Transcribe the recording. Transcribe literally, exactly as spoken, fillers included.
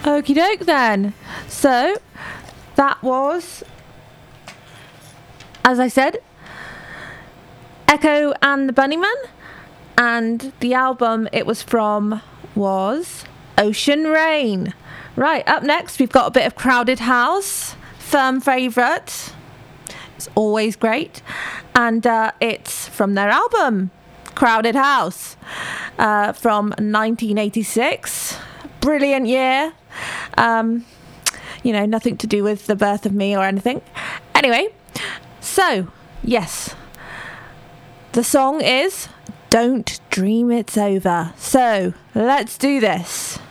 Okie doke then. So that was, as I said, Echo and the Bunnymen, and the album it was from was Ocean Rain. Right, up next we've got a bit of Crowded House, firm favourite. It's always great, and uh, it's from their album Crowded House uh, from nineteen eighty-six. Brilliant year. Um, you know, nothing to do with the birth of me or anything. Anyway, so yes, the song is Don't Dream It's Over. So let's do this.